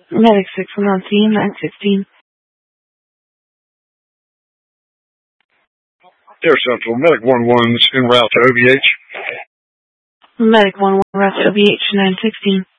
Medic 6-1 on scene, 916. Air Central, Medic 1-1's en route to OBH. Medic 1-1, route to OBH, 916.